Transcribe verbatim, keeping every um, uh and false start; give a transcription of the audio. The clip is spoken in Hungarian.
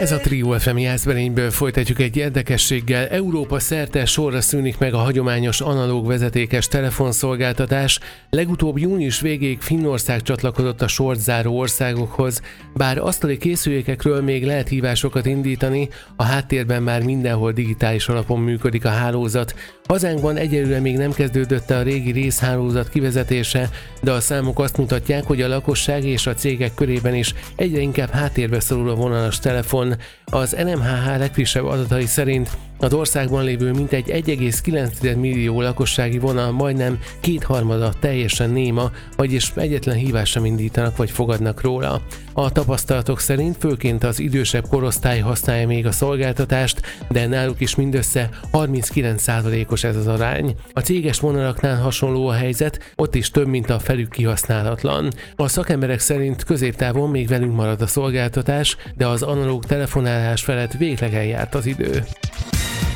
Ez a Trio ef em Jászberényből folytatjuk egy érdekességgel. Európa szerte sorra szűnik meg a hagyományos analóg vezetékes telefonszolgáltatás. Legutóbb június végéig Finnország csatlakozott a sort záró országokhoz. Bár asztali készülékekről még lehet hívásokat indítani, a háttérben már mindenhol digitális alapon működik a hálózat. Hazánkban egyelőre még nem kezdődött a régi részhálózat kivezetése, de a számok azt mutatják, hogy a lakosság és a cégek körében is egyre inkább háttérbe szorul a vonalas telefon. Az en em há há legfrissebb adatai szerint az országban lévő mintegy egy egész kilenc millió lakossági vonal majdnem kétharmada teljesen néma, vagyis egyetlen hívást sem indítanak vagy fogadnak róla. A tapasztalatok szerint főként az idősebb korosztály használja még a szolgáltatást, de náluk is mindössze harminckilenc százalékos ez az arány. A céges vonalaknál hasonló a helyzet, ott is több, mint a felük kihasználatlan. A szakemberek szerint középtávon még velünk marad a szolgáltatás, de az analóg telefonálás felett végleg eljárt az idő.